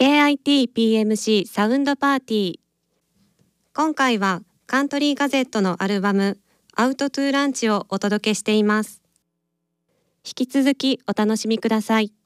KIT-PMC サウンドパーティー。今回はカントリーガゼットのアルバムアウトトゥーランチをお届けしています。引き続きお楽しみください。